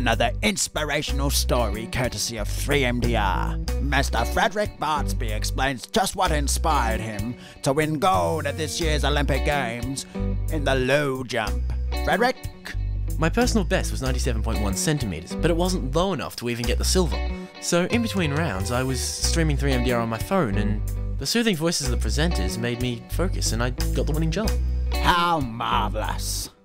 Another inspirational story courtesy of 3MDR. Master Frederick Bartsby explains just what inspired him to win gold at this year's Olympic Games in the low jump. Frederick? My personal best was 97.1 centimeters, but it wasn't low enough to even get the silver. So in between rounds, I was streaming 3MDR on my phone, and the soothing voices of the presenters made me focus, and I got the winning jump. How marvelous.